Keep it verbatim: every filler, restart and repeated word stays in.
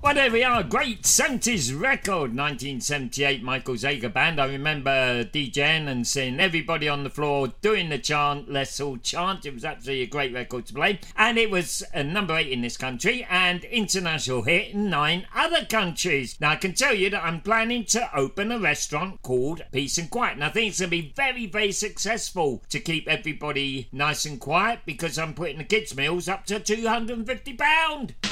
Well, there we are. Great seventies record, nineteen seventy-eight Michael Zager Band. I remember DJing and seeing everybody on the floor doing the chant, let's all chant. It was absolutely a great record to play. And it was a number eight in this country and international hit in nine other countries. Now, I can tell you that I'm planning to open a restaurant called Peace and Quiet. And I think it's going to be very, very successful to keep everybody nice and quiet because I'm putting the kids' meals up to two hundred fifty pounds.